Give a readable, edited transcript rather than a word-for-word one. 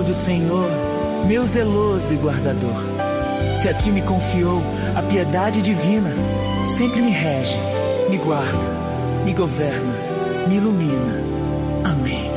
do Senhor, meu zeloso e guardador. Se a ti me confiou a piedade divina, sempre me rege, me guarda, me governa, me ilumina. Amém.